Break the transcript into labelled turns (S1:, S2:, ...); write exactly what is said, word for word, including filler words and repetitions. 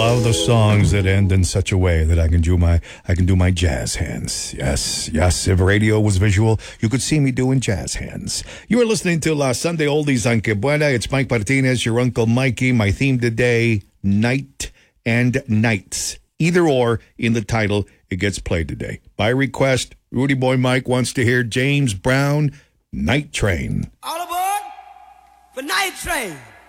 S1: love those songs that end in such a way that I can do my I can do my jazz hands. Yes, yes. If radio was visual, you could see me doing jazz hands. You are listening to La Sunday Oldies on Que Buena. It's Mike Martinez, your Uncle Mikey. My theme today, night and nights. Either or in the title, it gets played today. By request, Rudy Boy Mike wants to hear James Brown, Night Train.
S2: All aboard for Night Train.